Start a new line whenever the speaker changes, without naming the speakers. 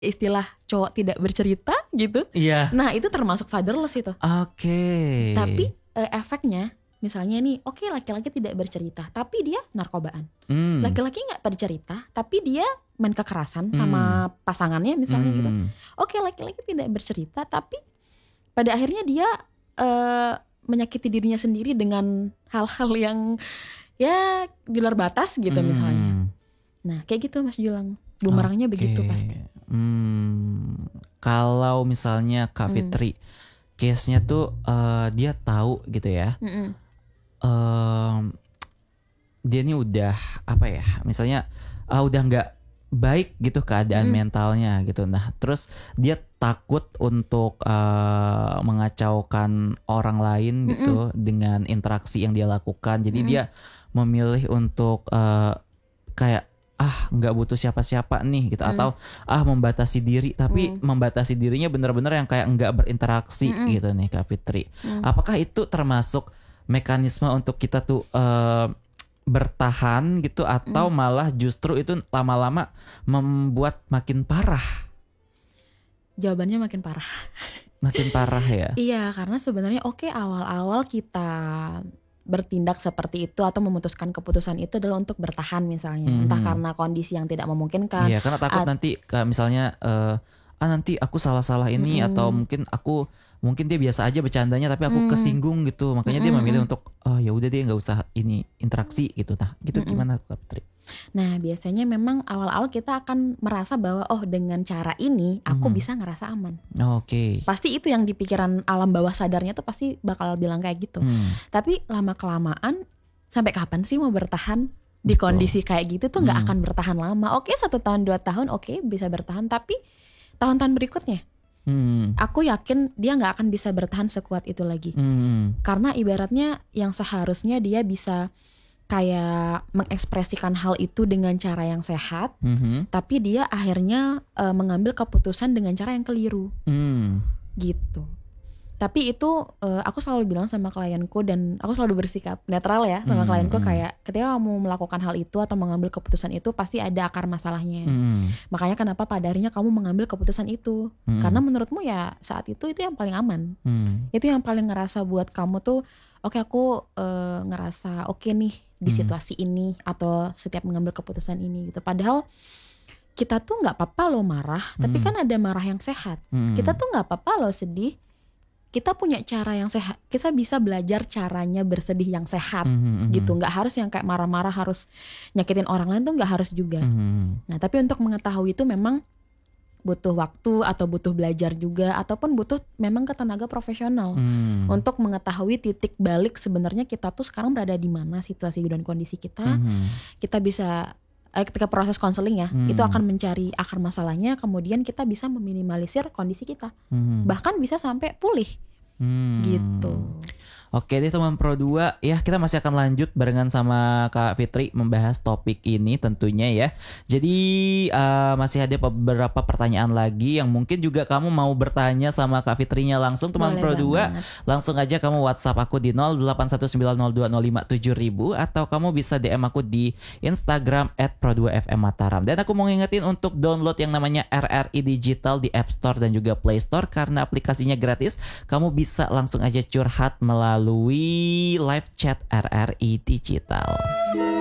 istilah cowok tidak bercerita gitu.
Iya.
Nah itu termasuk fatherless itu.
Oke.
Tapi efeknya misalnya nih, oke, laki-laki tidak bercerita tapi dia narkobaan. Laki-laki gak bercerita tapi dia main kekerasan sama pasangannya misalnya gitu. Oke, laki-laki tidak bercerita tapi pada akhirnya dia menyakiti dirinya sendiri dengan hal-hal yang ya di luar batas gitu misalnya. Nah kayak gitu Mas Julang, bumerangnya begitu pasti.
Kalau misalnya Kak Fitri, case-nya tuh dia tahu gitu ya, dia ini udah apa ya, misalnya udah nggak baik gitu keadaan mentalnya gitu. Nah terus dia takut untuk mengacaukan orang lain gitu dengan interaksi yang dia lakukan. Jadi dia memilih untuk kayak nggak butuh siapa-siapa nih gitu, atau membatasi diri, tapi membatasi dirinya benar-benar yang kayak nggak berinteraksi gitu nih Kak Fitri. Apakah itu termasuk mekanisme untuk kita tuh bertahan gitu, atau malah justru itu lama-lama membuat makin parah?
Jawabannya makin parah.
Makin parah ya?
Iya, karena sebenarnya awal-awal kita bertindak seperti itu atau memutuskan keputusan itu adalah untuk bertahan misalnya, entah karena kondisi yang tidak memungkinkan.
Iya, karena takut nanti misalnya nanti aku salah ini, atau mungkin dia biasa aja bercandanya tapi aku kesinggung gitu, makanya dia memilih untuk ya udah dia nggak usah ini interaksi gitu. Nah gitu gimana Kak Putri?
Nah biasanya memang awal-awal kita akan merasa bahwa dengan cara ini aku bisa ngerasa aman.
Oke.
Pasti itu yang di pikiran alam bawah sadarnya tuh pasti bakal bilang kayak gitu. Tapi lama kelamaan, sampai kapan sih mau bertahan di kondisi kayak gitu tuh nggak akan bertahan lama. Oke, 1 tahun 2 tahun oke bisa bertahan, tapi tahun-tahun berikutnya aku yakin dia nggak akan bisa bertahan sekuat itu lagi. Karena ibaratnya yang seharusnya dia bisa kayak mengekspresikan hal itu dengan cara yang sehat, tapi dia akhirnya mengambil keputusan dengan cara yang keliru, gitu. Tapi itu aku selalu bilang sama klienku, dan aku selalu bersikap netral ya sama klienku, kayak ketika kamu melakukan hal itu atau mengambil keputusan itu pasti ada akar masalahnya. Makanya kenapa pada akhirnya kamu mengambil keputusan itu, karena menurutmu ya saat itu yang paling aman, itu yang paling ngerasa buat kamu tuh oke, aku ngerasa oke nih di situasi ini atau setiap mengambil keputusan ini gitu. Padahal kita tuh nggak apa-apa loh marah, tapi kan ada marah yang sehat. Kita tuh nggak apa-apa loh sedih. Kita punya cara yang sehat. Kita bisa belajar caranya bersedih yang sehat gitu. Nggak harus yang kayak marah-marah harus nyakitin orang lain, tuh nggak harus juga. Nah tapi untuk mengetahui itu memang butuh waktu atau butuh belajar juga, ataupun butuh memang ke tenaga profesional untuk mengetahui titik balik sebenarnya kita tuh sekarang berada di mana situasi dan kondisi kita. Kita bisa ketika proses konseling ya, itu akan mencari akar masalahnya, kemudian kita bisa meminimalisir kondisi kita, bahkan bisa sampai pulih gitu.
Oke deh teman Pro 2, ya kita masih akan lanjut barengan sama Kak Fitri membahas topik ini tentunya ya. Jadi masih ada beberapa pertanyaan lagi yang mungkin juga kamu mau bertanya sama Kak Fitrinya langsung, teman Pro 2. Langsung aja kamu WhatsApp aku di 081902057000, atau kamu bisa DM aku di Instagram @pro2fmmataram. Dan aku mau ngingetin untuk download yang namanya RRI Digital di App Store dan juga Play Store, karena aplikasinya gratis. Kamu bisa langsung aja curhat melalui live chat RRI Digital.